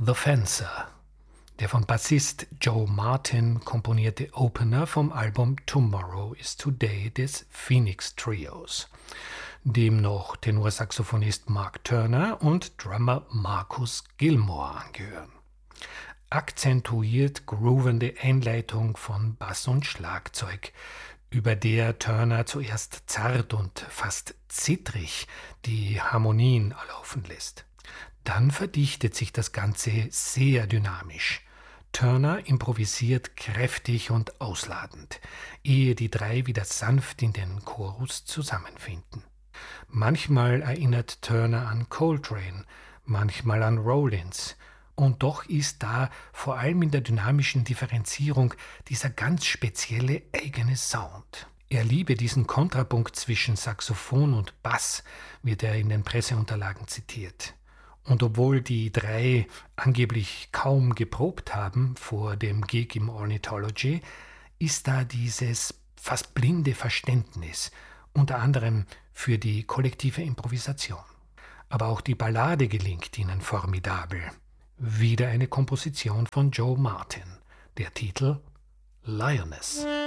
The Fencer, der von Bassist Joe Martin komponierte Opener vom Album Tomorrow is Today des Phoenix Trios, dem noch Tenorsaxophonist Mark Turner und Drummer Marcus Gilmore angehören. Akzentuiert groovende Einleitung von Bass und Schlagzeug, über der Turner zuerst zart und fast zittrig die Harmonien erlaufen lässt. Dann verdichtet sich das Ganze sehr dynamisch. Turner improvisiert kräftig und ausladend, ehe die drei wieder sanft in den Chorus zusammenfinden. Manchmal erinnert Turner an Coltrane, manchmal an Rollins, und doch ist da vor allem in der dynamischen Differenzierung dieser ganz spezielle eigene Sound. Er liebe diesen Kontrapunkt zwischen Saxophon und Bass, wird er in den Presseunterlagen zitiert. Und obwohl die drei angeblich kaum geprobt haben vor dem Gig im Ornithology, ist da dieses fast blinde Verständnis, unter anderem für die kollektive Improvisation. Aber auch die Ballade gelingt ihnen formidabel. Wieder eine Komposition von Joe Martin. Der Titel Lioness.